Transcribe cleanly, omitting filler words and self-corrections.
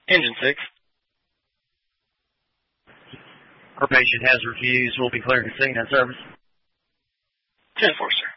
Engine 6. Our patient has refused. We'll be clearing to scene and service. 10-4, sir.